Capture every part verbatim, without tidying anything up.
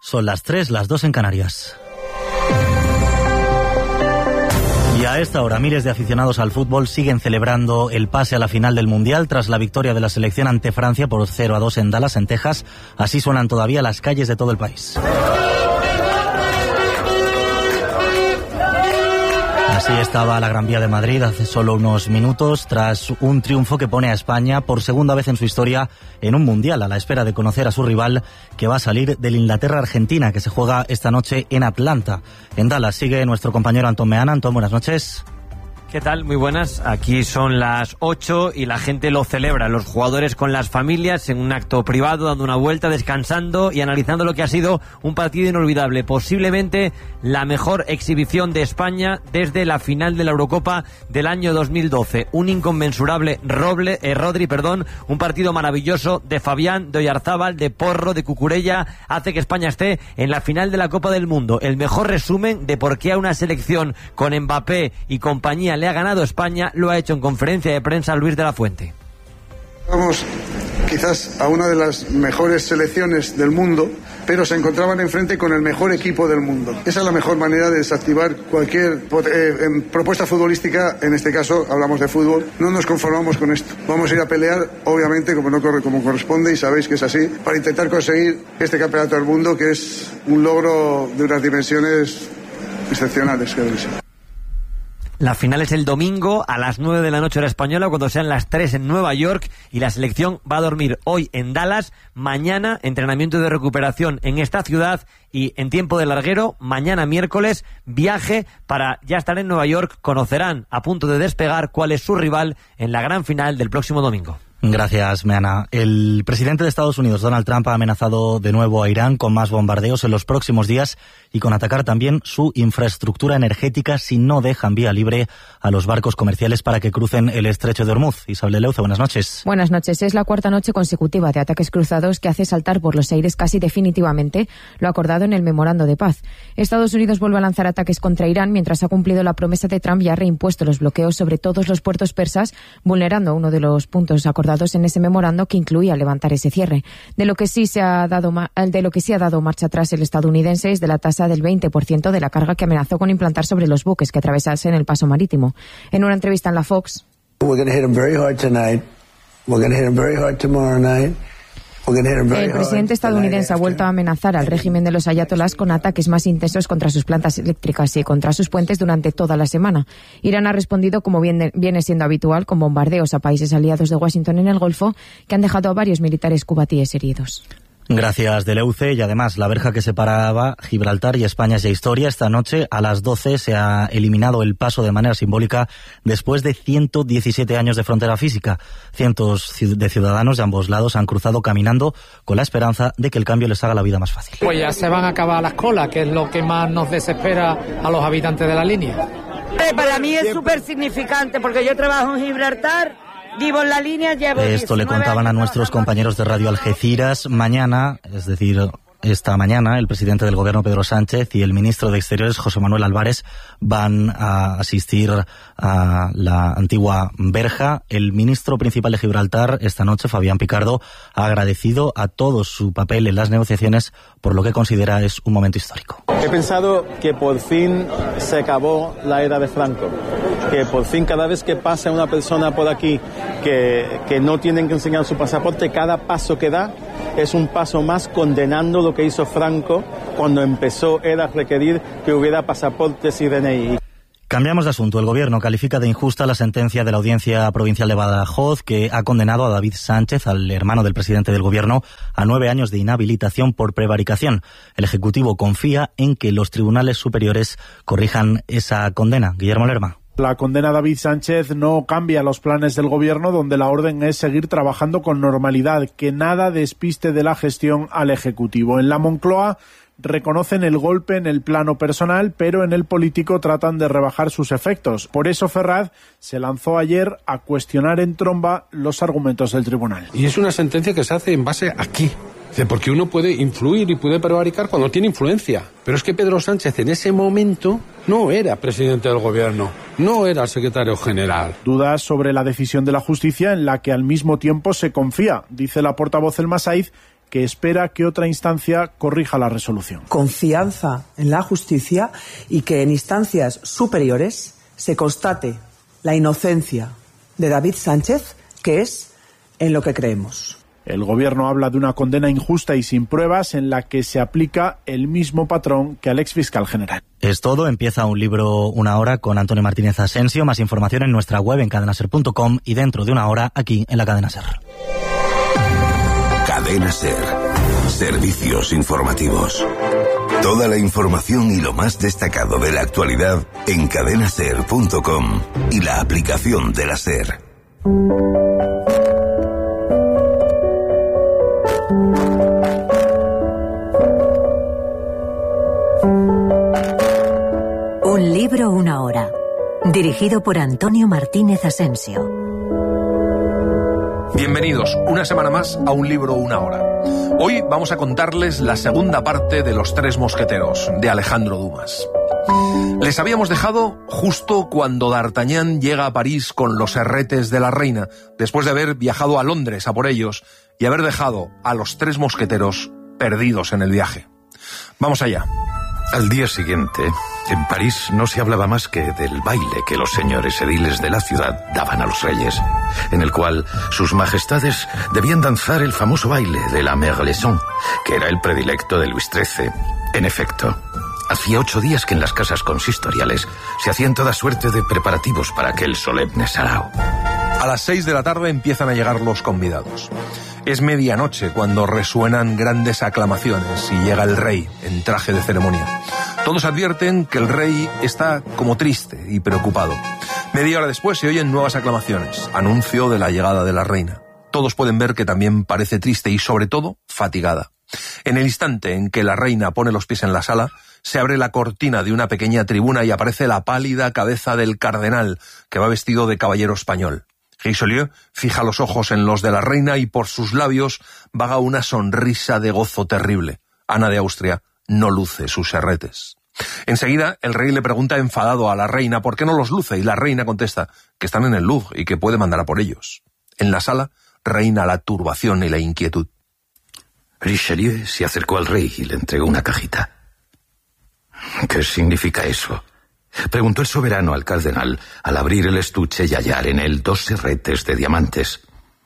Son las tres, las dos en Canarias. Y a esta hora miles de aficionados al fútbol siguen celebrando el pase a la final del Mundial tras la victoria de la selección ante Francia por cero a dos en Dallas, en Texas. Así suenan todavía las calles de todo el país. Así estaba la Gran Vía de Madrid hace solo unos minutos tras un triunfo que pone a España por segunda vez en su historia en un Mundial, a la espera de conocer a su rival que va a salir del Inglaterra-Argentina, que se juega esta noche en Atlanta. En Dallas sigue nuestro compañero Antón Meana. Antón, buenas noches. ¿Qué tal? Muy buenas. Aquí son las ocho y la gente lo celebra. Los jugadores con las familias en un acto privado, dando una vuelta, descansando y analizando lo que ha sido un partido inolvidable. Posiblemente la mejor exhibición de España desde la final de la Eurocopa del año dos mil doce. Un inconmensurable Roble, eh, Rodri, perdón, un partido maravilloso de Fabián, de Oyarzábal, de Porro, de Cucurella, hace que España esté en la final de la Copa del Mundo. El mejor resumen de por qué a una selección con Mbappé y compañía le ha ganado España lo ha hecho en conferencia de prensa Luis de la Fuente. Vamos quizás a una de las mejores selecciones del mundo, pero se encontraban enfrente con el mejor equipo del mundo. Esa es la mejor manera de desactivar cualquier eh, propuesta futbolística. En este caso hablamos de fútbol. No nos conformamos con esto. Vamos a ir a pelear, obviamente, como no corre, como corresponde, y sabéis que es así, para intentar conseguir este campeonato del mundo, que es un logro de unas dimensiones excepcionales, creo que sí. La final es el domingo a las nueve de la noche hora española, cuando sean las tres en Nueva York, y la selección va a dormir hoy en Dallas, mañana entrenamiento de recuperación en esta ciudad y en tiempo de larguero, mañana miércoles, viaje para ya estar en Nueva York. Conocerán a punto de despegar cuál es su rival en la gran final del próximo domingo. Gracias, Meana. El presidente de Estados Unidos, Donald Trump, ha amenazado de nuevo a Irán con más bombardeos en los próximos días y con atacar también su infraestructura energética si no dejan vía libre a los barcos comerciales para que crucen el estrecho de Hormuz. Isabel de Leuza, buenas noches. Buenas noches. Es la cuarta noche consecutiva de ataques cruzados que hace saltar por los aires casi definitivamente lo acordado en el memorando de paz. Estados Unidos vuelve a lanzar ataques contra Irán mientras ha cumplido la promesa de Trump y ha reimpuesto los bloqueos sobre todos los puertos persas, vulnerando uno de los puntos acordados en ese memorando, que incluía levantar ese cierre. De lo que sí se ha dado de lo que sí ha dado marcha atrás el estadounidense es de la tasa del veinte por ciento de la carga que amenazó con implantar sobre los buques que atravesasen el paso marítimo. En una entrevista en la Fox, el presidente estadounidense ha vuelto a amenazar al régimen de los ayatolás con ataques más intensos contra sus plantas eléctricas y contra sus puentes durante toda la semana. Irán ha respondido, como viene, viene siendo habitual, con bombardeos a países aliados de Washington en el Golfo, que han dejado a varios militares cubatíes heridos. Gracias, Deleuce. Y además, la verja que separaba Gibraltar y España es ya historia. Esta noche, a las doce, se ha eliminado el paso de manera simbólica después de ciento diecisiete años de frontera física. Cientos de ciudadanos de ambos lados han cruzado caminando con la esperanza de que el cambio les haga la vida más fácil. Pues ya se van a acabar las colas, que es lo que más nos desespera a los habitantes de la línea. Eh, para mí es súper significante, porque yo trabajo en Gibraltar. Vivo en la línea, llevo Esto le contaban a nuestros compañeros de Radio Algeciras. Mañana, es decir, esta mañana, el presidente del gobierno, Pedro Sánchez, y el ministro de Exteriores, José Manuel Álvarez, van a asistir a la antigua verja. El ministro principal de Gibraltar, esta noche, Fabián Picardo, ha agradecido a todos su papel en las negociaciones, por lo que considera es un momento histórico. He pensado que por fin se acabó la era de Franco, que por fin cada vez que pasa una persona por aquí que, que no tienen que enseñar su pasaporte, cada paso que da es un paso más condenando lo que hizo Franco cuando empezó él a requerir que hubiera pasaportes y D N I. Cambiamos de asunto. El gobierno califica de injusta la sentencia de la Audiencia Provincial de Badajoz, que ha condenado a David Sánchez, al hermano del presidente del gobierno, a nueve años de inhabilitación por prevaricación. El Ejecutivo confía en que los tribunales superiores corrijan esa condena. Guillermo Lerma. La condena a David Sánchez no cambia los planes del gobierno, donde la orden es seguir trabajando con normalidad, que nada despiste de la gestión al Ejecutivo. En la Moncloa reconocen el golpe en el plano personal, pero en el político tratan de rebajar sus efectos. Por eso Ferraz se lanzó ayer a cuestionar en tromba los argumentos del tribunal. Y es una sentencia que se hace en base aquí. Porque uno puede influir y puede prevaricar cuando tiene influencia. Pero es que Pedro Sánchez en ese momento no era presidente del gobierno, no era secretario general. Dudas sobre la decisión de la justicia, en la que al mismo tiempo se confía, dice la portavoz El Masaiz, que espera que otra instancia corrija la resolución. Confianza en la justicia y que en instancias superiores se constate la inocencia de David Sánchez, que es en lo que creemos. El gobierno habla de una condena injusta y sin pruebas en la que se aplica el mismo patrón que al exfiscal general. Es todo. Empieza Un Libro, Una Hora con Antonio Martínez Asensio. Más información en nuestra web en cadena ser punto com y dentro de una hora aquí en la Cadena Ser. Cadena Ser. Servicios informativos. Toda la información y lo más destacado de la actualidad en cadena ser punto com y la aplicación de la Ser. Un libro, una hora. Dirigido por Antonio Martínez Asensio. Bienvenidos una semana más a Un Libro, una hora. Hoy vamos a contarles la segunda parte de Los Tres Mosqueteros, de Alejandro Dumas. Les habíamos dejado justo cuando D'Artagnan llega a París con los herretes de la reina, después de haber viajado a Londres a por ellos y haber dejado a los tres mosqueteros perdidos en el viaje. Vamos allá. Al día siguiente, en París no se hablaba más que del baile que los señores ediles de la ciudad daban a los reyes, en el cual sus majestades debían danzar el famoso baile de la Merlaison, que era el predilecto de Luis trece. En efecto, hacía ocho días que en las casas consistoriales se hacían toda suerte de preparativos para aquel solemne sarao. A las seis de la tarde empiezan a llegar los convidados. Es medianoche cuando resuenan grandes aclamaciones y llega el rey en traje de ceremonia. Todos advierten que el rey está como triste y preocupado. Media hora después se oyen nuevas aclamaciones, anuncio de la llegada de la reina. Todos pueden ver que también parece triste y sobre todo fatigada. En el instante en que la reina pone los pies en la sala, se abre la cortina de una pequeña tribuna y aparece la pálida cabeza del cardenal, que va vestido de caballero español. Richelieu fija los ojos en los de la reina y por sus labios vaga una sonrisa de gozo terrible. Ana de Austria no luce sus herretes. Enseguida, el rey le pregunta enfadado a la reina por qué no los luce y la reina contesta que están en el Louvre y que puede mandar a por ellos. En la sala reina la turbación y la inquietud. Richelieu se acercó al rey y le entregó una cajita. ¿Qué significa eso?, preguntó el soberano al cardenal al abrir el estuche y hallar en él dos herretes de diamantes.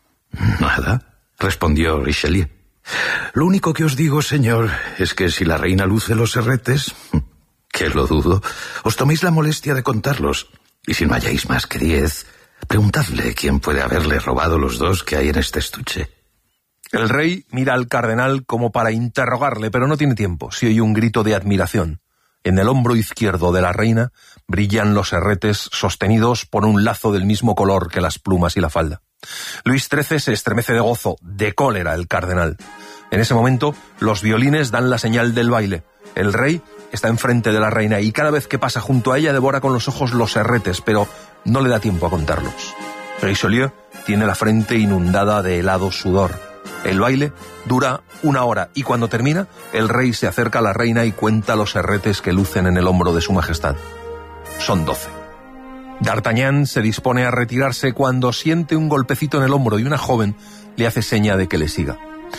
Nada, respondió Richelieu. Lo único que os digo, señor, es que si la reina luce los herretes, que lo dudo, os toméis la molestia de contarlos, y si no halláis más que diez, preguntadle quién puede haberle robado los dos que hay en este estuche. El rey mira al cardenal como para interrogarle, pero no tiene tiempo. Se oye un grito de admiración. En el hombro izquierdo de la reina brillan los herretes sostenidos por un lazo del mismo color que las plumas y la falda. Luis trece se estremece de gozo, de cólera el cardenal. En ese momento, los violines dan la señal del baile. El rey está enfrente de la reina y cada vez que pasa junto a ella devora con los ojos los herretes, pero no le da tiempo a contarlos. Richelieu tiene la frente inundada de helado sudor. El baile dura una hora y cuando termina, el rey se acerca a la reina y cuenta los herretes que lucen en el hombro de su majestad. Son doce. D'Artagnan se dispone a retirarse cuando siente un golpecito en el hombro y una joven le hace seña de que le siga.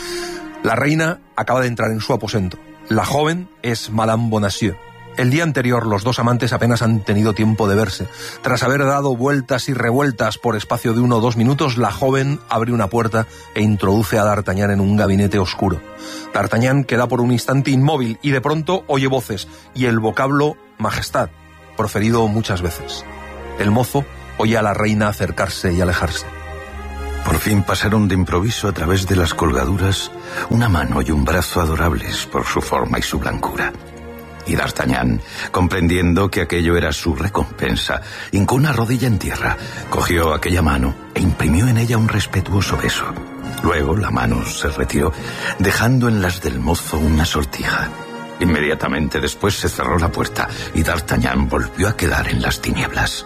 La reina acaba de entrar en su aposento. La joven es Madame Bonacieux. El día anterior los dos amantes apenas han tenido tiempo de verse. Tras haber dado vueltas y revueltas por espacio de uno o dos minutos, la joven abre una puerta e introduce a D'Artagnan en un gabinete oscuro. D'Artagnan queda por un instante inmóvil y de pronto oye voces y el vocablo majestad, proferido muchas veces. El mozo oye a la reina acercarse y alejarse. Por fin pasaron de improviso a través de las colgaduras una mano y un brazo adorables por su forma y su blancura. Y D'Artagnan, comprendiendo que aquello era su recompensa, hincó una rodilla en tierra, cogió aquella mano e imprimió en ella un respetuoso beso. Luego la mano se retiró, dejando en las del mozo una sortija. Inmediatamente después se cerró la puerta y D'Artagnan volvió a quedar en las tinieblas.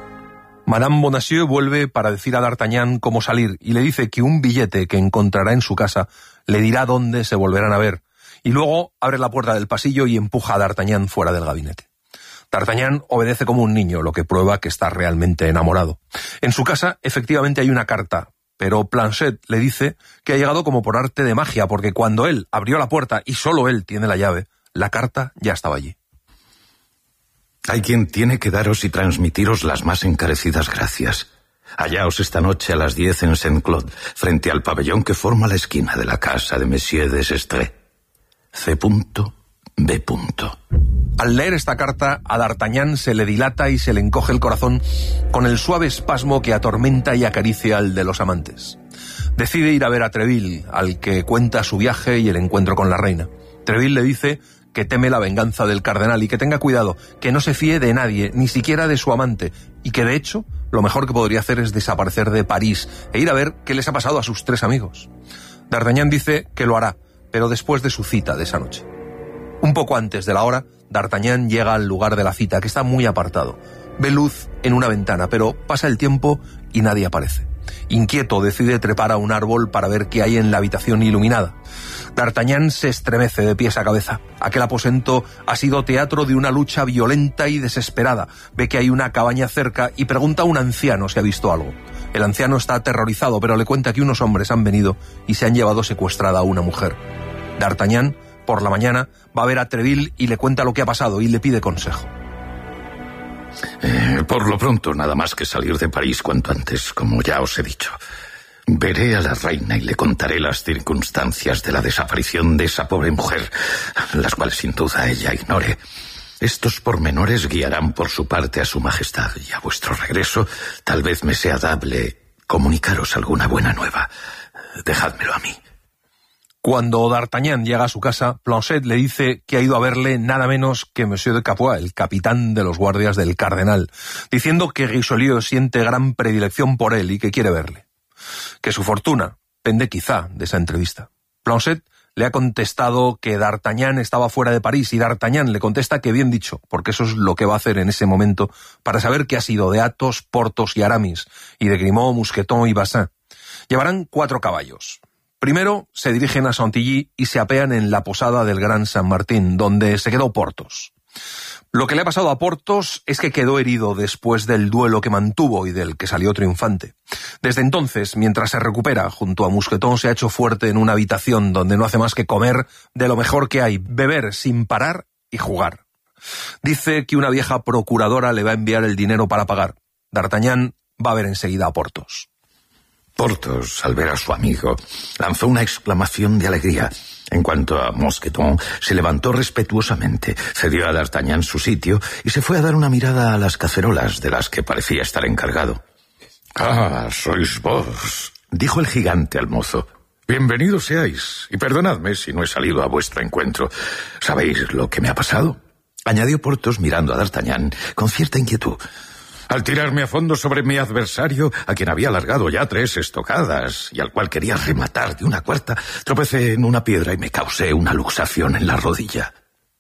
Madame Bonacieux vuelve para decir a D'Artagnan cómo salir y le dice que un billete que encontrará en su casa le dirá dónde se volverán a ver. Y luego abre la puerta del pasillo y empuja a D'Artagnan fuera del gabinete. D'Artagnan obedece como un niño, lo que prueba que está realmente enamorado. En su casa, efectivamente, hay una carta, pero Planchet le dice que ha llegado como por arte de magia, porque cuando él abrió la puerta, y solo él tiene la llave, la carta ya estaba allí. Hay quien tiene que daros y transmitiros las más encarecidas gracias. Hallaos esta noche a las diez en Saint-Claude, frente al pabellón que forma la esquina de la casa de Monsieur Desestres. C. B. Al leer esta carta, a D'Artagnan se le dilata y se le encoge el corazón con el suave espasmo que atormenta y acaricia al de los amantes. Decide ir a ver a Treville, al que cuenta su viaje y el encuentro con la reina. Treville le dice que teme la venganza del cardenal y que tenga cuidado, que no se fíe de nadie, ni siquiera de su amante, y que de hecho lo mejor que podría hacer es desaparecer de París e ir a ver qué les ha pasado a sus tres amigos. D'Artagnan dice que lo hará, pero después de su cita de esa noche. Un poco antes de la hora, D'Artagnan llega al lugar de la cita, que está muy apartado. Ve luz en una ventana, pero pasa el tiempo y nadie aparece. Inquieto, decide trepar a un árbol para ver qué hay en la habitación iluminada. D'Artagnan se estremece de pies a cabeza. Aquel aposento ha sido teatro de una lucha violenta y desesperada. Ve que hay una cabaña cerca y pregunta a un anciano si ha visto algo. El anciano está aterrorizado, pero le cuenta que unos hombres han venido y se han llevado secuestrada a una mujer. D'Artagnan, por la mañana, va a ver a Treville y le cuenta lo que ha pasado y le pide consejo. Eh, por lo pronto, nada más que salir de París cuanto antes, como ya os he dicho. Veré a la reina y le contaré las circunstancias de la desaparición de esa pobre mujer, las cuales sin duda ella ignore. Estos pormenores guiarán por su parte a su majestad, y a vuestro regreso tal vez me sea dable comunicaros alguna buena nueva. Dejádmelo a mí. Cuando D'Artagnan llega a su casa, Planchet le dice que ha ido a verle nada menos que Monsieur de Capua, el capitán de los guardias del cardenal, diciendo que Richelieu siente gran predilección por él y que quiere verle. Que su fortuna pende quizá de esa entrevista. Planchet le ha contestado que D'Artagnan estaba fuera de París y D'Artagnan le contesta que bien dicho, porque eso es lo que va a hacer en ese momento para saber qué ha sido de Athos, Porthos y Aramis, y de Grimaud, Mousqueton y Bazin. Llevarán cuatro caballos. Primero se dirigen a Chantilly y se apean en la posada del Gran San Martín, donde se quedó Porthos. Lo que le ha pasado a Porthos es que quedó herido después del duelo que mantuvo y del que salió triunfante. Desde entonces, mientras se recupera, junto a Mousqueton se ha hecho fuerte en una habitación donde no hace más que comer de lo mejor que hay, beber sin parar y jugar. Dice que una vieja procuradora le va a enviar el dinero para pagar. D'Artagnan va a ver enseguida a Porthos. Porthos, al ver a su amigo, lanzó una exclamación de alegría. En cuanto a Mousqueton, se levantó respetuosamente, cedió a D'Artagnan su sitio y se fue a dar una mirada a las cacerolas de las que parecía estar encargado. «Ah, sois vos», dijo el gigante al mozo. «Bienvenidos seáis, y perdonadme si no he salido a vuestro encuentro. ¿Sabéis lo que me ha pasado?», añadió Porthos mirando a D'Artagnan con cierta inquietud. «Al tirarme a fondo sobre mi adversario, a quien había largado ya tres estocadas y al cual quería rematar de una cuarta, tropecé en una piedra y me causé una luxación en la rodilla».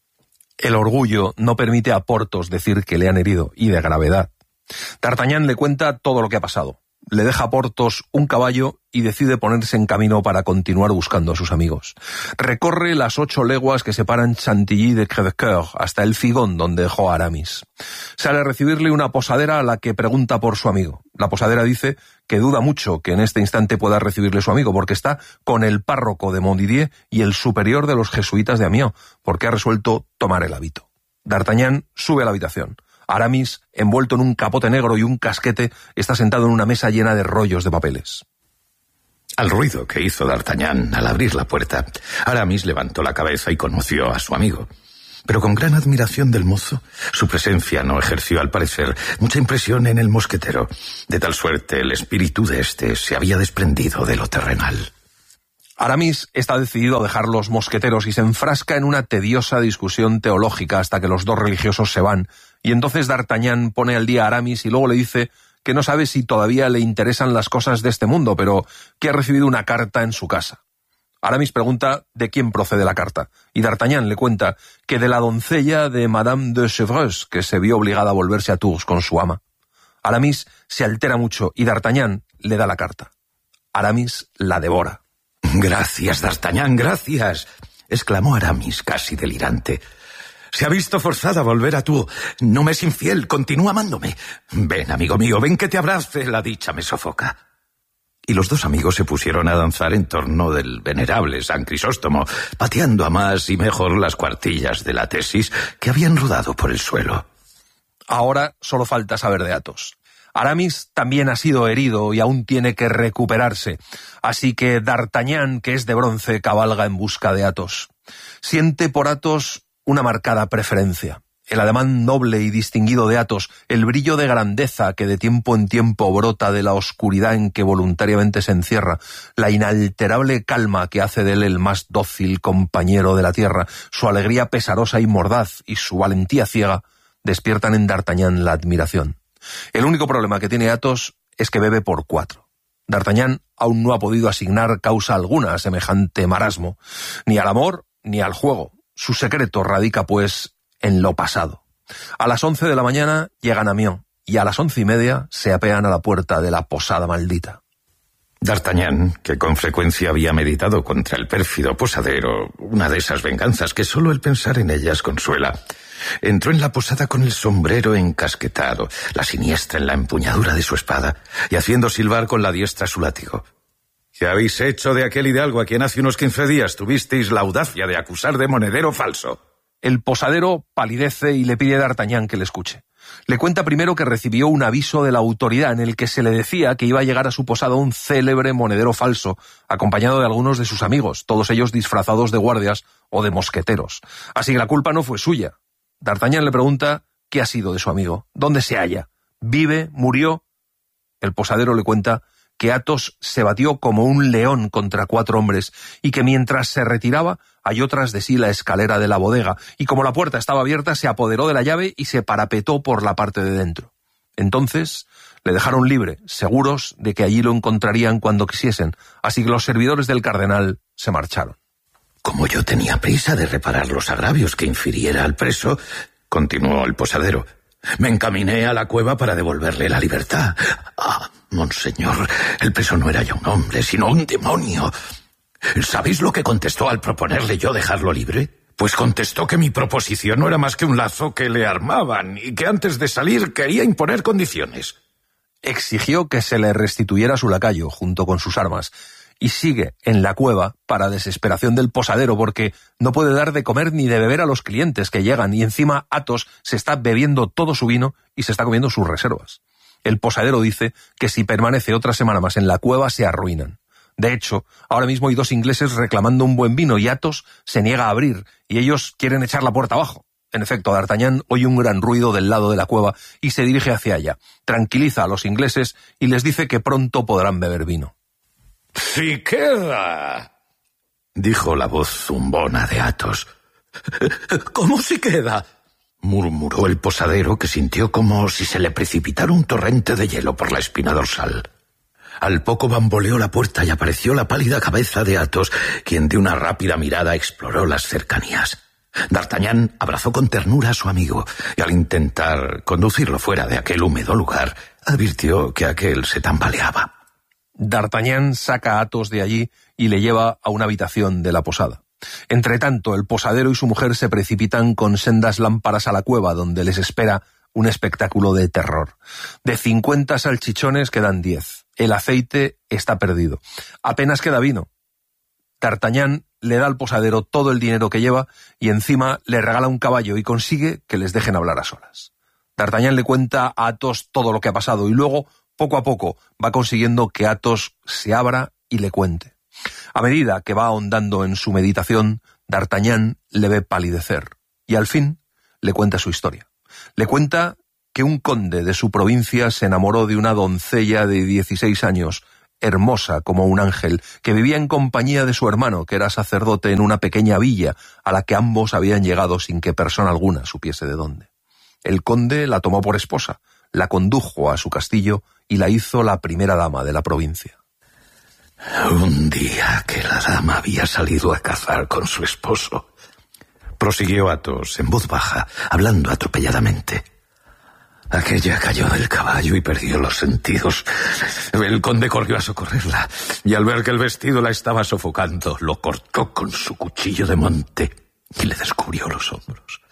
El orgullo no permite a Porthos decir que le han herido, y de gravedad. D'Artagnan le cuenta todo lo que ha pasado. Le deja a Porthos un caballo y decide ponerse en camino para continuar buscando a sus amigos. Recorre las ocho leguas que separan Chantilly de Crèvecoeur hasta el figón donde dejó a Aramis. Sale a recibirle una posadera a la que pregunta por su amigo. La posadera dice que duda mucho que en este instante pueda recibirle su amigo porque está con el párroco de Montdidier y el superior de los jesuitas de Amiens, porque ha resuelto tomar el hábito. D'Artagnan sube a la habitación. Aramis, envuelto en un capote negro y un casquete, está sentado en una mesa llena de rollos de papeles. Al ruido que hizo D'Artagnan al abrir la puerta, Aramis levantó la cabeza y conoció a su amigo. Pero con gran admiración del mozo, su presencia no ejerció, al parecer, mucha impresión en el mosquetero. De tal suerte, el espíritu de éste se había desprendido de lo terrenal. Aramis está decidido a dejar los mosqueteros y se enfrasca en una tediosa discusión teológica hasta que los dos religiosos se van, y entonces D'Artagnan pone al día a Aramis y luego le dice que no sabe si todavía le interesan las cosas de este mundo, pero que ha recibido una carta en su casa. Aramis pregunta de quién procede la carta, y D'Artagnan le cuenta que de la doncella de Madame de Chevreuse, que se vio obligada a volverse a Tours con su ama. Aramis se altera mucho y D'Artagnan le da la carta. Aramis la devora. «Gracias, D'Artagnan, gracias», exclamó Aramis, casi delirante. «Se ha visto forzada a volver a tú. No me es infiel, continúa amándome. Ven, amigo mío, ven que te abrace, la dicha me sofoca». y los dos amigos se pusieron a danzar en torno del venerable San Crisóstomo, pateando a más y mejor las cuartillas de la tesis que habían rodado por el suelo. Ahora solo falta saber de Athos. Aramis también ha sido herido y aún tiene que recuperarse, así que D'Artagnan, que es de bronce, cabalga en busca de Athos. Siente por Athos una marcada preferencia. El ademán noble y distinguido de Athos, el brillo de grandeza que de tiempo en tiempo brota de la oscuridad en que voluntariamente se encierra, la inalterable calma que hace de él el más dócil compañero de la tierra, su alegría pesarosa y mordaz y su valentía ciega, despiertan en D'Artagnan la admiración. El único problema que tiene Athos es que bebe por cuatro. D'Artagnan aún no ha podido asignar causa alguna a semejante marasmo, ni al amor ni al juego. Su secreto radica, pues, en lo pasado. A las once de la mañana llegan a Amiens y a las once y media se apean a la puerta de la posada maldita. D'Artagnan, que con frecuencia había meditado contra el pérfido posadero, una de esas venganzas que solo el pensar en ellas consuela, entró en la posada con el sombrero encasquetado, la siniestra en la empuñadura de su espada, y haciendo silbar con la diestra su látigo. ¿Qué habéis hecho de aquel hidalgo a quien hace unos quince días tuvisteis la audacia de acusar de monedero falso? El posadero palidece y le pide a D'Artagnan que le escuche. Le cuenta primero que recibió un aviso de la autoridad en el que se le decía que iba a llegar a su posada un célebre monedero falso, acompañado de algunos de sus amigos, todos ellos disfrazados de guardias o de mosqueteros. Así que la culpa no fue suya. D'Artagnan le pregunta qué ha sido de su amigo, dónde se halla, vive, murió. El posadero le cuenta que Athos se batió como un león contra cuatro hombres y que mientras se retiraba halló tras de sí la escalera de la bodega y como la puerta estaba abierta se apoderó de la llave y se parapetó por la parte de dentro. Entonces le dejaron libre, seguros de que allí lo encontrarían cuando quisiesen, así que los servidores del cardenal se marcharon. Como yo tenía prisa de reparar los agravios que infiriera al preso, continuó el posadero, me encaminé a la cueva para devolverle la libertad. Ah, monseñor, el preso no era ya un hombre, sino un demonio. ¿Sabéis lo que contestó al proponerle yo dejarlo libre? Pues contestó que mi proposición no era más que un lazo que le armaban y que antes de salir quería imponer condiciones. Exigió que se le restituyera su lacayo junto con sus armas y sigue en la cueva para desesperación del posadero porque no puede dar de comer ni de beber a los clientes que llegan y encima Athos se está bebiendo todo su vino y se está comiendo sus reservas. El posadero dice que si permanece otra semana más en la cueva se arruinan. De hecho, ahora mismo hay dos ingleses reclamando un buen vino y Athos se niega a abrir y ellos quieren echar la puerta abajo. En efecto, D'Artagnan oye un gran ruido del lado de la cueva y se dirige hacia allá. Tranquiliza a los ingleses y les dice que pronto podrán beber vino. ¡Si queda!, dijo la voz zumbona de Athos. ¿Cómo si queda?, murmuró el posadero, que sintió como si se le precipitara un torrente de hielo por la espina dorsal. Al poco bamboleó la puerta y apareció la pálida cabeza de Athos, quien de una rápida mirada exploró las cercanías. D'Artagnan abrazó con ternura a su amigo y al intentar conducirlo fuera de aquel húmedo lugar, advirtió que aquel se tambaleaba. D'Artagnan saca a Athos de allí y le lleva a una habitación de la posada. Entretanto, el posadero y su mujer se precipitan con sendas lámparas a la cueva, donde les espera un espectáculo de terror. De cincuenta salchichones quedan diez. El aceite está perdido. Apenas queda vino. D'Artagnan le da al posadero todo el dinero que lleva y encima le regala un caballo y consigue que les dejen hablar a solas. D'Artagnan le cuenta a Athos todo lo que ha pasado y luego, poco a poco, va consiguiendo que Athos se abra y le cuente. A medida que va ahondando en su meditación, D'Artagnan le ve palidecer y al fin le cuenta su historia. Le cuenta que un conde de su provincia se enamoró de una doncella de dieciséis años, hermosa como un ángel, que vivía en compañía de su hermano, que era sacerdote en una pequeña villa a la que ambos habían llegado sin que persona alguna supiese de dónde. El conde la tomó por esposa, la condujo a su castillo y la hizo la primera dama de la provincia. Un día que la dama había salido a cazar con su esposo, prosiguió Athos en voz baja, hablando atropelladamente. Aquella cayó del caballo y perdió los sentidos. El conde corrió a socorrerla y al ver que el vestido la estaba sofocando, lo cortó con su cuchillo de monte y le descubrió los hombros.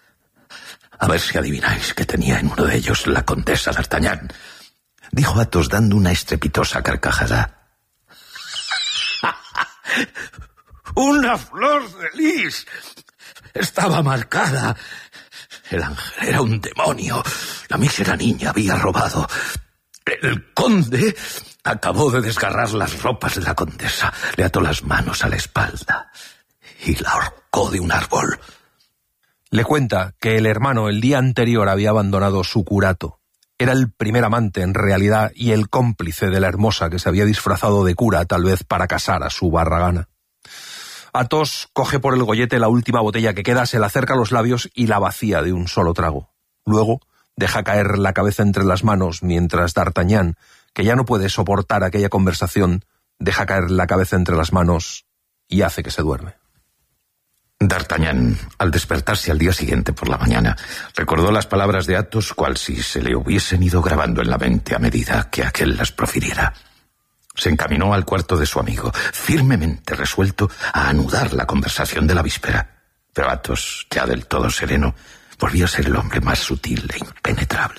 A ver si adivináis que tenía en uno de ellos la condesa D'Artagnan, dijo Athos dando una estrepitosa carcajada. ¡Una flor de lis! Estaba marcada. El ángel era un demonio. La mísera niña había robado. El conde acabó de desgarrar las ropas de la condesa, le ató las manos a la espalda y la ahorcó de un árbol. Le cuenta que el hermano el día anterior había abandonado su curato. Era el primer amante, en realidad, y el cómplice de la hermosa que se había disfrazado de cura, tal vez para casar a su barragana. Athos coge por el gollete la última botella que queda, se la acerca a los labios y la vacía de un solo trago. Luego deja caer la cabeza entre las manos, mientras D'Artagnan, que ya no puede soportar aquella conversación, deja caer la cabeza entre las manos y hace que se duerme. D'Artagnan, al despertarse al día siguiente por la mañana, recordó las palabras de Athos cual si se le hubiesen ido grabando en la mente a medida que aquel las profiriera. Se encaminó al cuarto de su amigo, firmemente resuelto a anudar la conversación de la víspera. Pero Athos, ya del todo sereno, volvió a ser el hombre más sutil e impenetrable.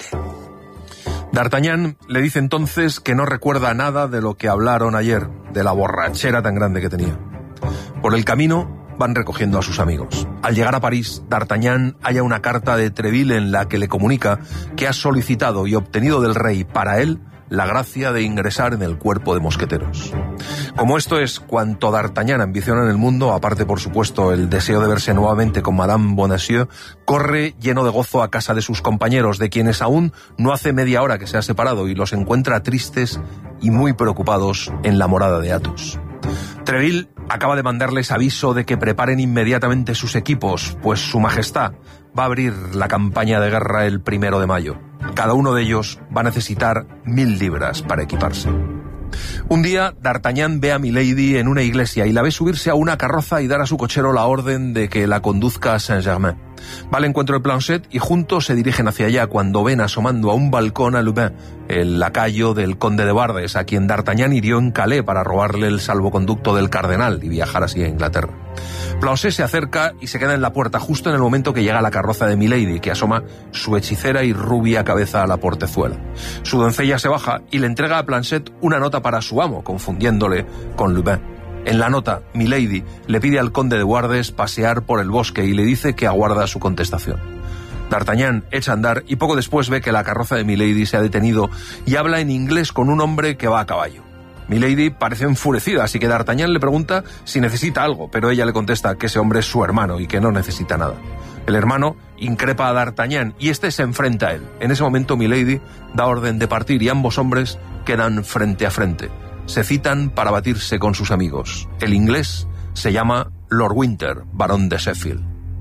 D'Artagnan le dice entonces que no recuerda nada de lo que hablaron ayer, de la borrachera tan grande que tenía. Por el camino van recogiendo a sus amigos. Al llegar a París, D'Artagnan halla una carta de Treville en la que le comunica que ha solicitado y obtenido del rey para él la gracia de ingresar en el cuerpo de mosqueteros. Como esto es cuanto D'Artagnan ambiciona en el mundo, aparte por supuesto el deseo de verse nuevamente con Madame Bonacieux, corre lleno de gozo a casa de sus compañeros, de quienes aún no hace media hora que se ha separado, y los encuentra tristes y muy preocupados en la morada de Athos. Treville acaba de mandarles aviso de que preparen inmediatamente sus equipos, pues su majestad va a abrir la campaña de guerra el primero de mayo. Cada uno de ellos va a necesitar mil libras para equiparse. Un día, D'Artagnan ve a Milady en una iglesia y la ve subirse a una carroza y dar a su cochero la orden de que la conduzca a Saint-Germain. Va al encuentro de Planchet y juntos se dirigen hacia allá cuando ven asomando a un balcón a Lubin, el lacayo del conde de Wardes, a quien D'Artagnan hirió en Calais para robarle el salvoconducto del cardenal y viajar así a Inglaterra. Planchet se acerca y se queda en la puerta justo en el momento que llega la carroza de Milady, que asoma su hechicera y rubia cabeza a la portezuela. Su doncella se baja y le entrega a Planchet una nota para su amo, confundiéndole con Lubin. En la nota, Milady le pide al conde de Wardes pasear por el bosque y le dice que aguarda su contestación. D'Artagnan echa a andar y poco después ve que la carroza de Milady se ha detenido y habla en inglés con un hombre que va a caballo. Milady parece enfurecida, así que D'Artagnan le pregunta si necesita algo, pero ella le contesta que ese hombre es su hermano y que no necesita nada. El hermano increpa a D'Artagnan y este se enfrenta a él. En ese momento Milady da orden de partir y ambos hombres quedan frente a frente. Se citan para batirse con sus amigos. El inglés se llama Lord Winter, barón de Sheffield.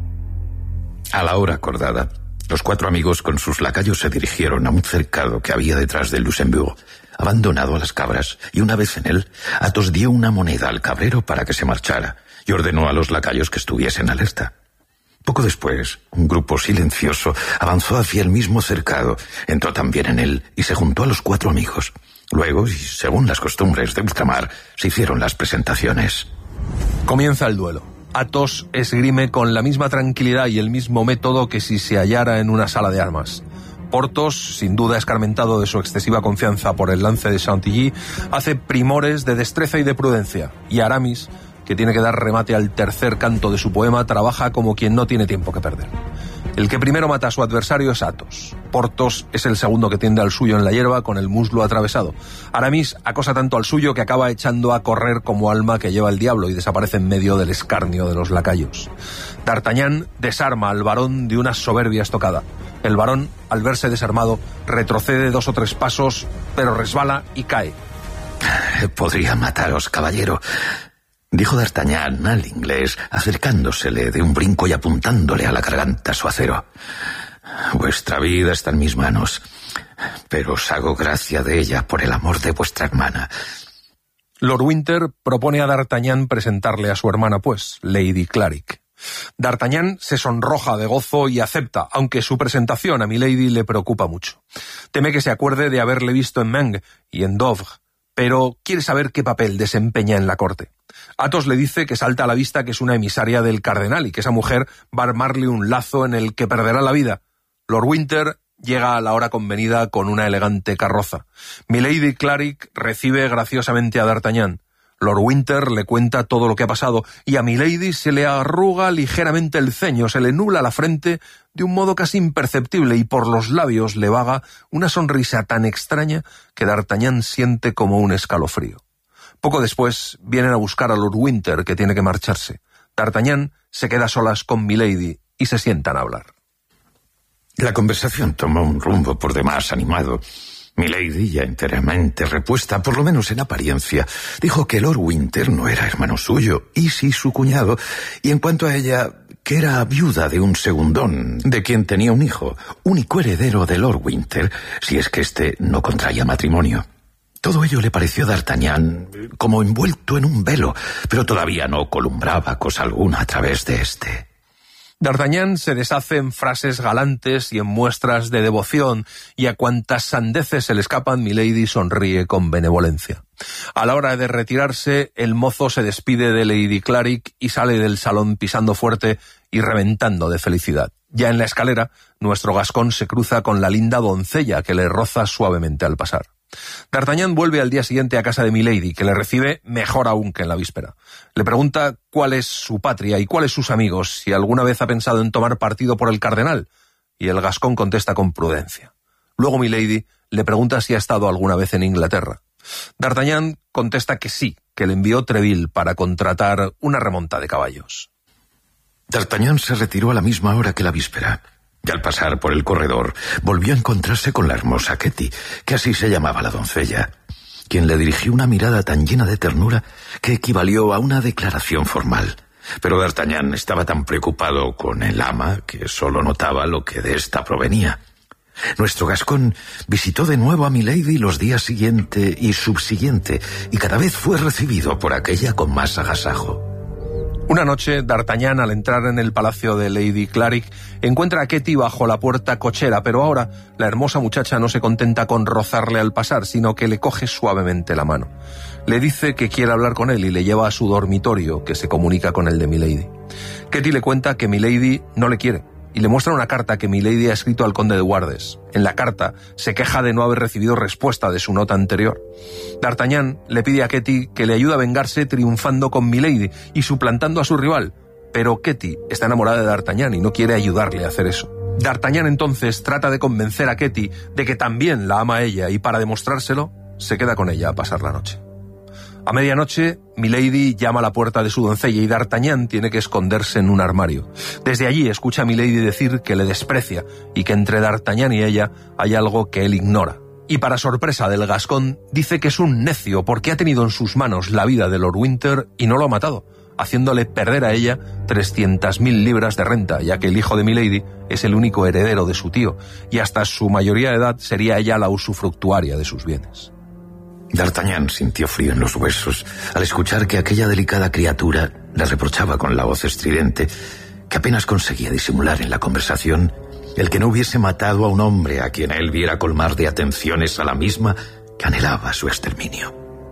A la hora acordada, los cuatro amigos con sus lacayos se dirigieron a un cercado que había detrás del Luxembourg, abandonado a las cabras, y una vez en él, Athos dio una moneda al cabrero para que se marchara y ordenó a los lacayos que estuviesen alerta. Poco después, un grupo silencioso avanzó hacia el mismo cercado, entró también en él y se juntó a los cuatro amigos. Luego, y según las costumbres de ultramar, se hicieron las presentaciones. Comienza el duelo. Athos esgrime con la misma tranquilidad y el mismo método que si se hallara en una sala de armas. Porthos, sin duda escarmentado de su excesiva confianza por el lance de Chantilly, hace primores de destreza y de prudencia. Y Aramis, que tiene que dar remate al tercer canto de su poema, trabaja como quien no tiene tiempo que perder. El que primero mata a su adversario es Athos. Porthos es el segundo que tiende al suyo en la hierba con el muslo atravesado. Aramis acosa tanto al suyo que acaba echando a correr como alma que lleva el diablo y desaparece en medio del escarnio de los lacayos. D'Artagnan desarma al varón de una soberbia estocada. El varón, al verse desarmado, retrocede dos o tres pasos, pero resbala y cae. Podría mataros, caballero, dijo D'Artagnan al inglés, acercándosele de un brinco y apuntándole a la garganta su acero. Vuestra vida está en mis manos, pero os hago gracia de ella por el amor de vuestra hermana. Lord Winter propone a D'Artagnan presentarle a su hermana, pues, Lady Clarick. D'Artagnan se sonroja de gozo y acepta, aunque su presentación a Milady le preocupa mucho. Teme que se acuerde de haberle visto en Meung y en Douvres, pero quiere saber qué papel desempeña en la corte. Athos le dice que salta a la vista que es una emisaria del cardenal y que esa mujer va a armarle un lazo en el que perderá la vida. Lord Winter llega a la hora convenida con una elegante carroza. Milady Clarick recibe graciosamente a D'Artagnan. Lord Winter le cuenta todo lo que ha pasado y a Milady se le arruga ligeramente el ceño, se le nubla la frente de un modo casi imperceptible y por los labios le vaga una sonrisa tan extraña que D'Artagnan siente como un escalofrío. Poco después vienen a buscar a Lord Winter, que tiene que marcharse. D'Artagnan se queda a solas con Milady y se sientan a hablar. La conversación tomó un rumbo por demás animado. Milady, ya enteramente repuesta, por lo menos en apariencia, dijo que Lord Winter no era hermano suyo, y sí su cuñado, y en cuanto a ella, que era viuda de un segundón, de quien tenía un hijo, único heredero de Lord Winter, si es que éste no contraía matrimonio. Todo ello le pareció a D'Artagnan como envuelto en un velo, pero todavía no columbraba cosa alguna a través de éste. D'Artagnan se deshace en frases galantes y en muestras de devoción, y a cuantas sandeces se le escapan, Milady sonríe con benevolencia. A la hora de retirarse, el mozo se despide de Lady Clarick y sale del salón pisando fuerte y reventando de felicidad. Ya en la escalera, nuestro gascón se cruza con la linda doncella que le roza suavemente al pasar. D'Artagnan vuelve al día siguiente a casa de Milady, que le recibe mejor aún que en la víspera. Le pregunta cuál es su patria y cuáles sus amigos, si alguna vez ha pensado en tomar partido por el cardenal, y el gascón contesta con prudencia. Luego Milady le pregunta si ha estado alguna vez en Inglaterra. D'Artagnan contesta que sí, que le envió Treville para contratar una remonta de caballos. D'Artagnan se retiró a la misma hora que la víspera. Y al pasar por el corredor, volvió a encontrarse con la hermosa Ketty, que así se llamaba la doncella, quien le dirigió una mirada tan llena de ternura que equivalió a una declaración formal. Pero D'Artagnan estaba tan preocupado con el ama que solo notaba lo que de ésta provenía. Nuestro gascón visitó de nuevo a Milady los días siguiente y subsiguiente, y cada vez fue recibido por aquella con más agasajo. Una noche, D'Artagnan, al entrar en el palacio de Lady Clarick, encuentra a Ketty bajo la puerta cochera, pero ahora la hermosa muchacha no se contenta con rozarle al pasar, sino que le coge suavemente la mano. Le dice que quiere hablar con él y le lleva a su dormitorio, que se comunica con el de Milady. Ketty le cuenta que Milady no le quiere, y le muestra una carta que Milady ha escrito al conde de Wardes. En la carta se queja de no haber recibido respuesta de su nota anterior. D'Artagnan le pide a Ketty que le ayude a vengarse triunfando con Milady y suplantando a su rival, pero Ketty está enamorada de D'Artagnan y no quiere ayudarle a hacer eso. D'Artagnan entonces trata de convencer a Ketty de que también la ama a ella, y para demostrárselo, se queda con ella a pasar la noche. A medianoche, Milady llama a la puerta de su doncella y D'Artagnan tiene que esconderse en un armario. Desde allí escucha a Milady decir que le desprecia y que entre D'Artagnan y ella hay algo que él ignora. Y para sorpresa del gascón, dice que es un necio porque ha tenido en sus manos la vida de Lord Winter y no lo ha matado, haciéndole perder a ella trescientas mil libras de renta, ya que el hijo de Milady es el único heredero de su tío, y hasta su mayoría de edad sería ella la usufructuaria de sus bienes. D'Artagnan sintió frío en los huesos al escuchar que aquella delicada criatura le reprochaba con la voz estridente que apenas conseguía disimular en la conversación el que no hubiese matado a un hombre a quien él viera colmar de atenciones a la misma que anhelaba su exterminio.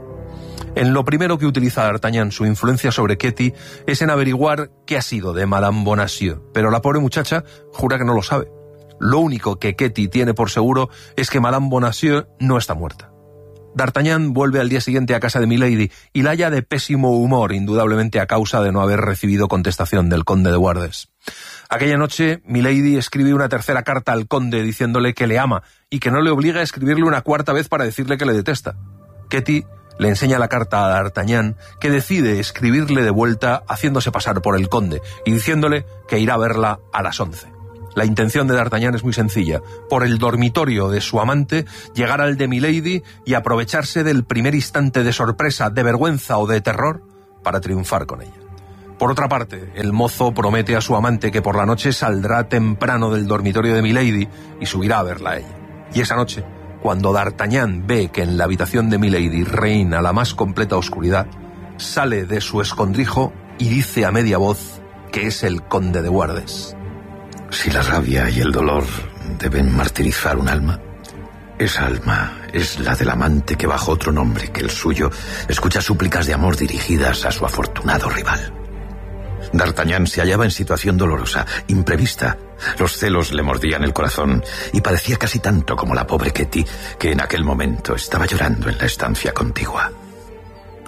En lo primero que utiliza D'Artagnan su influencia sobre Ketty es en averiguar qué ha sido de Madame Bonacieux, pero la pobre muchacha jura que no lo sabe. Lo único que Ketty tiene por seguro es que Madame Bonacieux no está muerta. D'Artagnan vuelve al día siguiente a casa de Milady y la halla de pésimo humor, indudablemente a causa de no haber recibido contestación del conde de Wardes. Aquella noche, Milady escribe una tercera carta al conde diciéndole que le ama y que no le obliga a escribirle una cuarta vez para decirle que le detesta. Ketty le enseña la carta a D'Artagnan, que decide escribirle de vuelta haciéndose pasar por el conde y diciéndole que irá a verla a las once. La intención de D'Artagnan es muy sencilla: por el dormitorio de su amante, llegar al de Milady y aprovecharse del primer instante de sorpresa, de vergüenza o de terror para triunfar con ella. Por otra parte, el mozo promete a su amante que por la noche saldrá temprano del dormitorio de Milady y subirá a verla a ella. Y esa noche, cuando D'Artagnan ve que en la habitación de Milady reina la más completa oscuridad, sale de su escondrijo y dice a media voz que es el conde de Wardes. Si la rabia y el dolor deben martirizar un alma, esa alma es la del amante que bajo otro nombre que el suyo escucha súplicas de amor dirigidas a su afortunado rival. D'Artagnan se hallaba en situación dolorosa, imprevista. Los celos le mordían el corazón y padecía casi tanto como la pobre Ketty, que en aquel momento estaba llorando en la estancia contigua.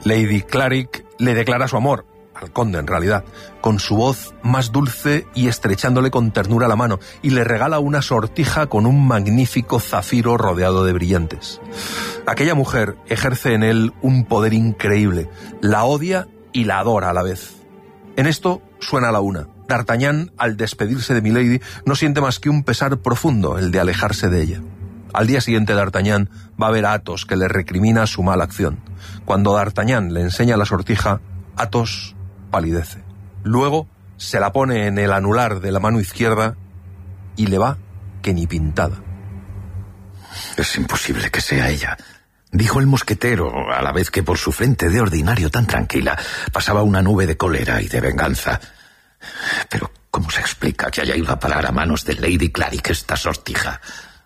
Lady Clarick le declara su amor, al conde en realidad, con su voz más dulce y estrechándole con ternura la mano, y le regala una sortija con un magnífico zafiro rodeado de brillantes. Aquella mujer ejerce en él un poder increíble, la odia y la adora a la vez. En esto suena la una. D'Artagnan, al despedirse de Milady, no siente más que un pesar profundo, el de alejarse de ella. Al día siguiente D'Artagnan va a ver a Athos, que le recrimina su mala acción. Cuando D'Artagnan le enseña la sortija, Athos palidece. Luego se la pone en el anular de la mano izquierda y le va que ni pintada. Es imposible que sea ella, dijo el mosquetero, a la vez que por su frente de ordinario tan tranquila pasaba una nube de cólera y de venganza. Pero ¿cómo se explica que haya ido a parar a manos de Lady Clarick esta sortija?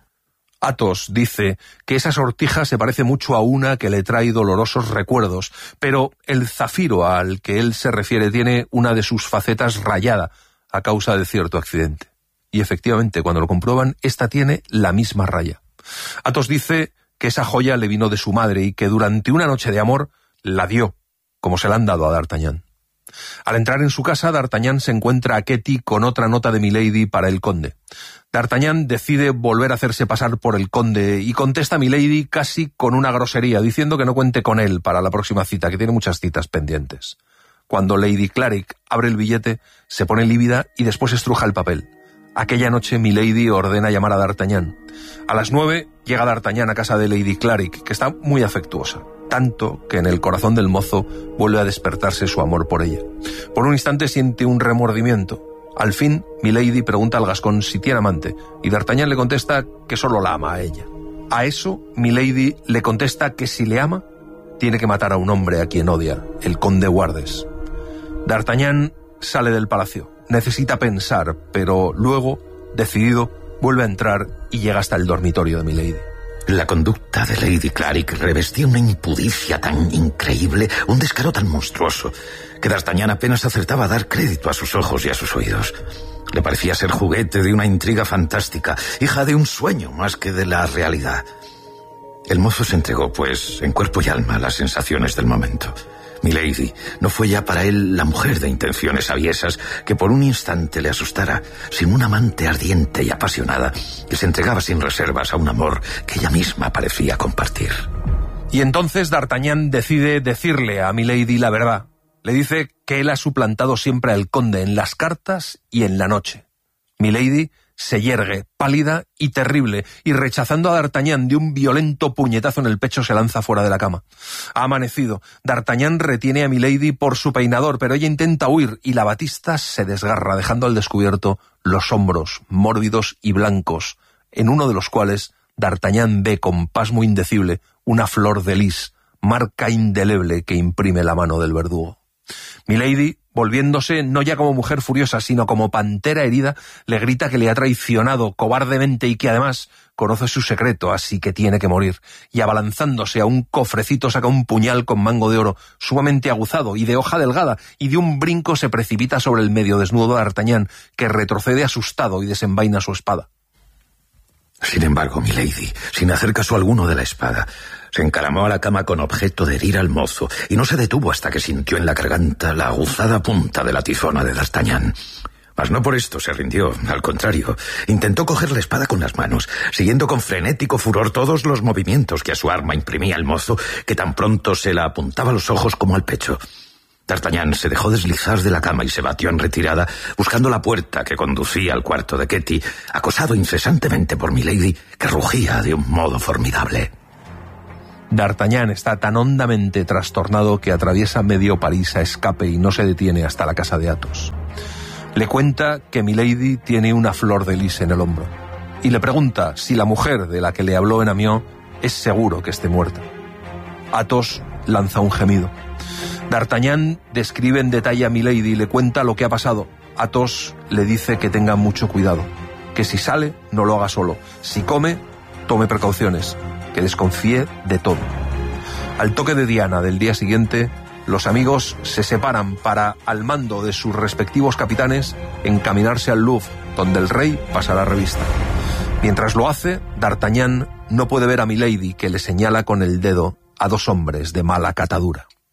Athos dice que esa sortija se parece mucho a una que le trae dolorosos recuerdos, pero el zafiro al que él se refiere tiene una de sus facetas rayada a causa de cierto accidente. Y efectivamente, cuando lo comprueban, esta tiene la misma raya. Athos dice que esa joya le vino de su madre y que durante una noche de amor la dio, como se la han dado a D'Artagnan. Al entrar en su casa, D'Artagnan se encuentra a Ketty con otra nota de Milady para el conde. D'Artagnan decide volver a hacerse pasar por el conde y contesta a Milady casi con una grosería, diciendo que no cuente con él para la próxima cita, que tiene muchas citas pendientes. Cuando Lady Clarick abre el billete, se pone lívida y después estruja el papel. Aquella noche Milady ordena llamar a D'Artagnan. A las nueve llega D'Artagnan a casa de Lady Clarick, que está muy afectuosa, tanto que en el corazón del mozo vuelve a despertarse su amor por ella. Por un instante siente un remordimiento. Al fin, Milady pregunta al gascón si tiene amante, y D'Artagnan le contesta que solo la ama a ella. A eso, Milady le contesta que si le ama, tiene que matar a un hombre a quien odia, el conde Wardes. D'Artagnan sale del palacio. Necesita pensar, pero luego, decidido, vuelve a entrar y llega hasta el dormitorio de Milady. La conducta de Lady Clarick revestía una impudicia tan increíble, un descaro tan monstruoso, que D'Artagnan apenas acertaba a dar crédito a sus ojos y a sus oídos. Le parecía ser juguete de una intriga fantástica, hija de un sueño más que de la realidad. El mozo se entregó, pues, en cuerpo y alma a las sensaciones del momento. Milady no fue ya para él la mujer de intenciones aviesas que por un instante le asustara, sino una amante ardiente y apasionada que se entregaba sin reservas a un amor que ella misma parecía compartir. Y entonces D'Artagnan decide decirle a Milady la verdad. Le dice que él ha suplantado siempre al conde en las cartas y en la noche. Milady se yergue, pálida y terrible, y rechazando a D'Artagnan de un violento puñetazo en el pecho se lanza fuera de la cama. Ha amanecido. D'Artagnan retiene a Milady por su peinador, pero ella intenta huir y la batista se desgarra, dejando al descubierto los hombros mórbidos y blancos, en uno de los cuales D'Artagnan ve con pasmo indecible una flor de lis, marca indeleble que imprime la mano del verdugo. Milady, volviéndose no ya como mujer furiosa, sino como pantera herida, le grita que le ha traicionado cobardemente y que además conoce su secreto, así que tiene que morir. Y abalanzándose a un cofrecito saca un puñal con mango de oro, sumamente aguzado y de hoja delgada, y de un brinco se precipita sobre el medio desnudo de D'Artagnan, que retrocede asustado y desenvaina su espada. Sin embargo, Milady, sin hacer caso alguno de la espada, se encaramó a la cama con objeto de herir al mozo y no se detuvo hasta que sintió en la garganta la aguzada punta de la tizona de D'Artagnan. Mas no por esto se rindió, al contrario, intentó coger la espada con las manos, siguiendo con frenético furor todos los movimientos que a su arma imprimía el mozo, que tan pronto se la apuntaba a los ojos como al pecho. D'Artagnan se dejó deslizar de la cama y se batió en retirada, buscando la puerta que conducía al cuarto de Ketty, acosado incesantemente por Milady, que rugía de un modo formidable. D'Artagnan está tan hondamente trastornado que atraviesa medio París a escape y no se detiene hasta la casa de Athos. Le cuenta que Milady tiene una flor de lis en el hombro y le pregunta si la mujer de la que le habló en Amiens es seguro que esté muerta. Athos lanza un gemido. D'Artagnan describe en detalle a Milady y le cuenta lo que ha pasado. Athos le dice que tenga mucho cuidado, que si sale no lo haga solo, si come, tome precauciones, que desconfíe de todo. Al toque de diana del día siguiente, los amigos se separan para, al mando de sus respectivos capitanes, encaminarse al Louvre, donde el rey pasará revista. Mientras lo hace, D'Artagnan no puede ver a Milady, que le señala con el dedo a dos hombres de mala catadura.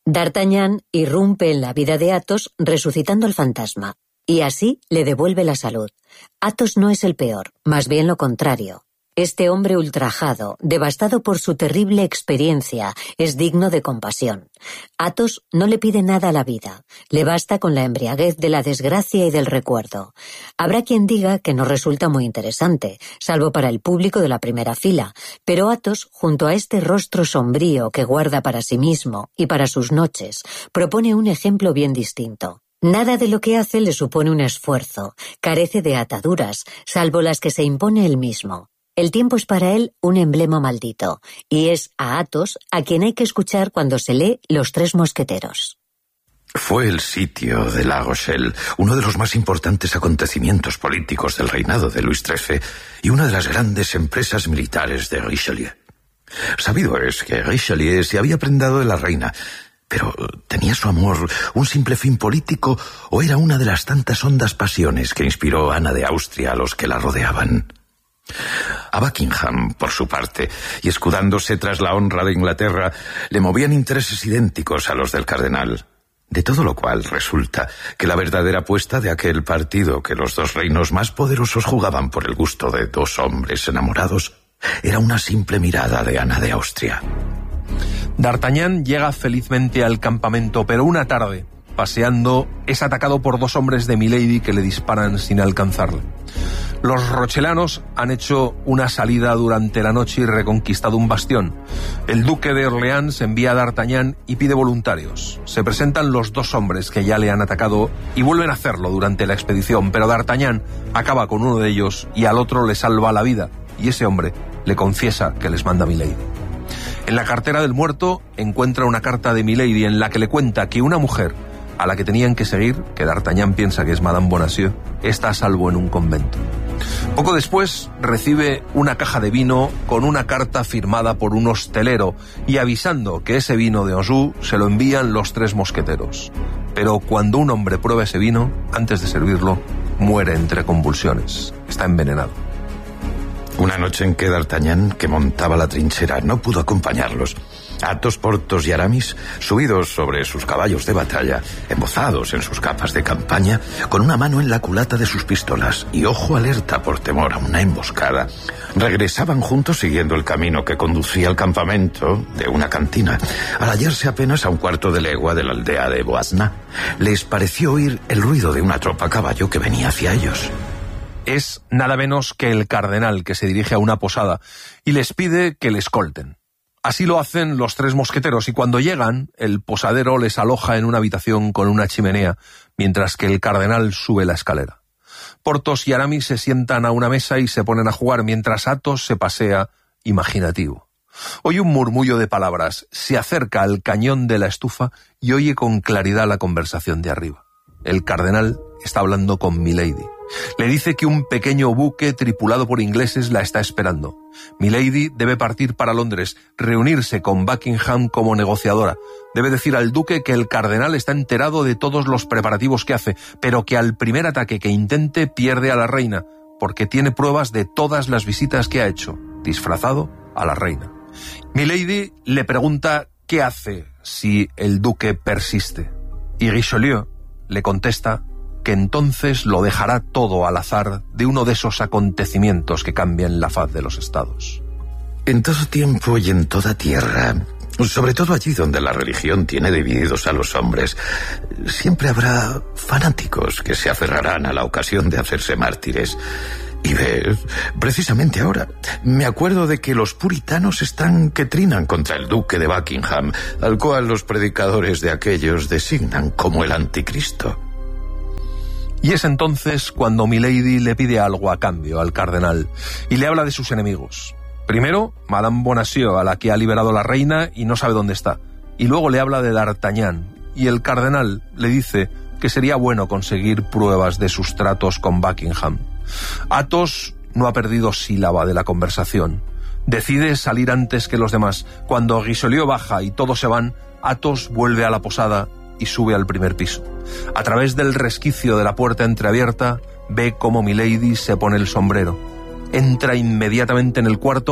D'Artagnan irrumpe en la vida de Athos resucitando al fantasma, y así le devuelve la salud. Athos no es el peor, más bien lo contrario. Este hombre ultrajado, devastado por su terrible experiencia, es digno de compasión. Athos no le pide nada a la vida, le basta con la embriaguez de la desgracia y del recuerdo. Habrá quien diga que no resulta muy interesante, salvo para el público de la primera fila, pero Athos, junto a este rostro sombrío que guarda para sí mismo y para sus noches, propone un ejemplo bien distinto. Nada de lo que hace le supone un esfuerzo, carece de ataduras, salvo las que se impone él mismo. El tiempo es para él un emblema maldito, y es a Athos a quien hay que escuchar cuando se lee Los Tres Mosqueteros. Fue el sitio de La Rochelle uno de los más importantes acontecimientos políticos del reinado de Luis trece y una de las grandes empresas militares de Richelieu. Sabido es que Richelieu se había prendado de la reina, pero ¿tenía su amor un simple fin político o era una de las tantas hondas pasiones que inspiró Ana de Austria a los que la rodeaban? A Buckingham, por su parte, y escudándose tras la honra de Inglaterra, le movían intereses idénticos a los del cardenal. De todo lo cual resulta que la verdadera apuesta de aquel partido que los dos reinos más poderosos jugaban por el gusto de dos hombres enamorados era una simple mirada de Ana de Austria. D'Artagnan llega felizmente al campamento, pero una tarde, paseando, es atacado por dos hombres de Milady que le disparan sin alcanzarle. Los rochelanos han hecho una salida durante la noche y reconquistado un bastión. El duque de Orleans envía a D'Artagnan y pide voluntarios. Se presentan los dos hombres que ya le han atacado y vuelven a hacerlo durante la expedición, pero D'Artagnan acaba con uno de ellos y al otro le salva la vida, y ese hombre le confiesa que les manda Milady. En la cartera del muerto encuentra una carta de Milady en la que le cuenta que una mujer a la que tenían que seguir, que D'Artagnan piensa que es Madame Bonacieux, está a salvo en un convento. Poco después recibe una caja de vino con una carta firmada por un hostelero y avisando que ese vino de Anjou se lo envían los tres mosqueteros. Pero cuando un hombre prueba ese vino, antes de servirlo, muere entre convulsiones. Está envenenado. Una noche en que D'Artagnan, que montaba la trinchera, no pudo acompañarlos, Athos, Porthos y Aramis, subidos sobre sus caballos de batalla, embozados en sus capas de campaña, con una mano en la culata de sus pistolas y ojo alerta por temor a una emboscada, regresaban juntos siguiendo el camino que conducía al campamento de una cantina. Al hallarse apenas a un cuarto de legua de la aldea de Boisna, les pareció oír el ruido de una tropa a caballo que venía hacia ellos. Es nada menos que el cardenal, que se dirige a una posada y les pide que le escolten. Así lo hacen los tres mosqueteros y cuando llegan, el posadero les aloja en una habitación con una chimenea, mientras que el cardenal sube la escalera. Porthos y Aramis se sientan a una mesa y se ponen a jugar, mientras Athos se pasea imaginativo. Oye un murmullo de palabras, se acerca al cañón de la estufa y oye con claridad la conversación de arriba. El cardenal está hablando con Milady. Le dice que un pequeño buque tripulado por ingleses la está esperando. Milady debe partir para Londres, reunirse con Buckingham como negociadora. Debe decir al duque que el cardenal está enterado de todos los preparativos que hace, pero que al primer ataque que intente pierde a la reina, porque tiene pruebas de todas las visitas que ha hecho, disfrazado, a la reina. Milady le pregunta qué hace si el duque persiste, y Richelieu le contesta que entonces lo dejará todo al azar de uno de esos acontecimientos que cambian la faz de los estados. En todo tiempo y en toda tierra, sobre todo allí donde la religión tiene divididos a los hombres, siempre habrá fanáticos que se aferrarán a la ocasión de hacerse mártires. Y ves, precisamente ahora, me acuerdo de que los puritanos están que trinan contra el duque de Buckingham, al cual los predicadores de aquellos designan como el anticristo. Y es entonces cuando Milady le pide algo a cambio al cardenal y le habla de sus enemigos. Primero, Madame Bonacieux, a la que ha liberado la reina y no sabe dónde está. Y luego le habla de D'Artagnan, y el cardenal le dice que sería bueno conseguir pruebas de sus tratos con Buckingham. Athos no ha perdido sílaba de la conversación. Decide salir antes que los demás. Cuando Richelieu baja y todos se van, Athos vuelve a la posada y sube al primer piso. A través del resquicio de la puerta entreabierta, ve cómo Milady se pone el sombrero. Entra inmediatamente en el cuarto